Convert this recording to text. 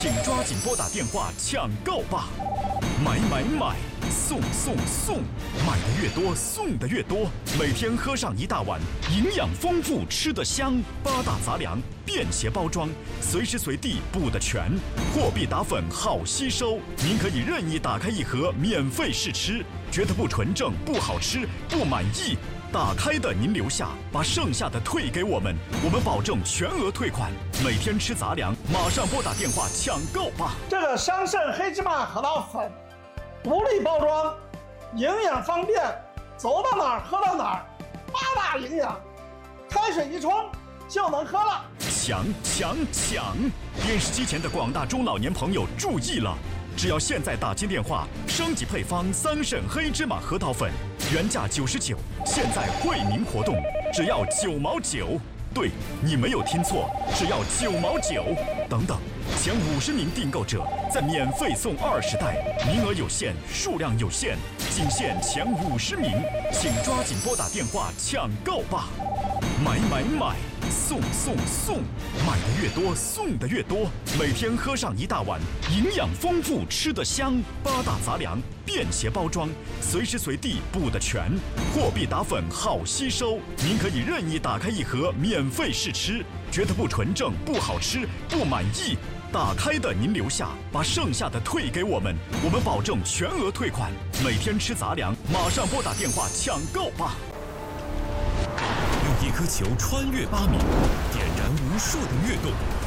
请抓紧拨打电话抢购吧！买买买，送送送，买的越多送的越多，每天喝上一大碗，营养丰富，吃得香。八大杂粮，便携包装，随时随地补得全。货币打粉好吸收，您可以任意打开一盒免费试吃，觉得不纯正、不好吃、不满意。打开的您留下，把剩下的退给我们，我们保证全额退款。每天吃杂粮，马上拨打电话抢购吧！ 这个桑葚黑芝麻核桃粉，独立包装，营养方便，走到哪儿喝到哪儿，八大营养，开水一冲就能喝了。 抢抢抢！电视机前的广大中老年朋友注意了！只要现在打进电话，升级配方桑葚黑芝麻核桃粉，原价99，现在惠民活动，只要9毛9。对，你没有听错，只要9毛9。等等，前50名订购者再免费送20袋，名额有限，数量有限，仅限前50名，请抓紧拨打电话抢购吧！买买买，送送送，买的越多送的越多，每天喝上一大碗，营养丰富，吃得香。八大杂粮，便携包装，随时随地补得全。货币打粉好吸收，您可以任意打开一盒免费试吃，觉得不纯正、不好吃、不满意。打开的您留下，把剩下的退给我们，我们保证全额退款。每天吃杂粮，马上拨打电话抢购吧！用一颗球穿越8米，点燃无数的跃动。